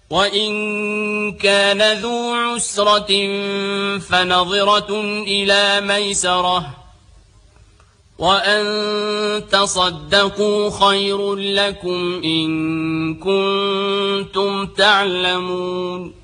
وإن كان ذو عسرة فنظرة إلى ميسرة وأن تصدقوا خير لكم إن كنتم تعلمون